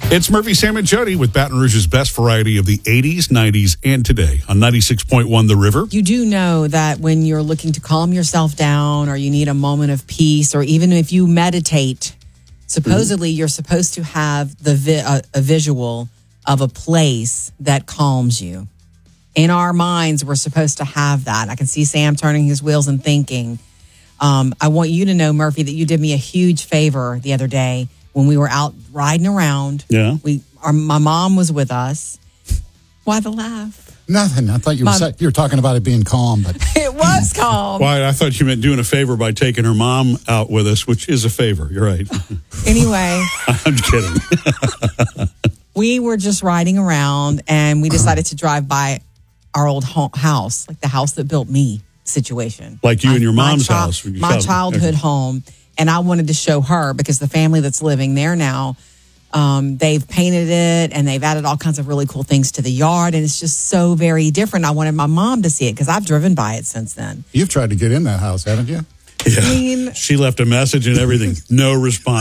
It's Murphy, Sam, and Jody with Baton Rouge's best variety of the 80s, 90s, and today on 96.1 The River. You do know that when you're looking to calm yourself down or you need a moment of peace, or even if you meditate, supposedly you're supposed to have a visual of a place that calms you. In our minds, we're supposed to have that. I can see Sam turning his wheels and thinking. I want you to know, Murphy, that you did me a huge favor the other day when we were out riding around. Yeah. My mom was with us. Why the laugh? Nothing. I thought you were talking about it being calm, but It was calm. Why, I thought you meant doing a favor by taking her mom out with us, which is a favor. You're right. Anyway, I'm kidding. we were just riding around and we decided to drive by our old house, like the house that built me situation. Like you and your mom's house. My childhood home. And I wanted to show her because the family that's living there now, they've painted it and they've added all kinds of really cool things to the yard. And it's just so very different. I wanted my mom to see it because I've driven by it since then. you've tried to get in that house, haven't you? Yeah. I mean, She left a message and everything. No response.